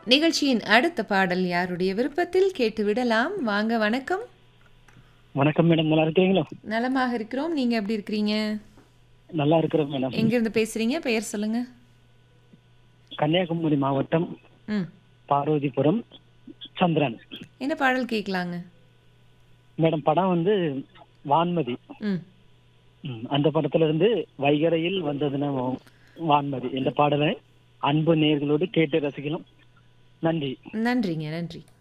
நிகழ்ச்சியின் அடுத்த பாடல் யாருடைய விருப்பத்தில் கேட்டுவிடலாம். வாங்க, வணக்கம். வணக்கம் மேடம், நல்லா இருக்கிறீங்களா? நலமாக இருக்கிறோம். நீங்க எப்படி இருக்கிறீங்க? நல்லா இருக்கிறேன் மேடம். எங்கிருந்து பேசுறீங்க? பெயர் சொல்லுங்க. கன்னியாகுமரி மாவட்டம் ம். பார்வதிபுரம் சந்திரன். என்ன பாடல் கேட்கலாங்க? மேடம் படம் வந்து வான்மதி. ம். அந்த படத்துல இருந்து வைகரையில் வந்ததுன்னா வான்மதி இந்த பாடலை அன்பு நேயர்களோடு கேட்டு ரசிக்கலாம். நன்றி. நன்றிங்க, நன்றி.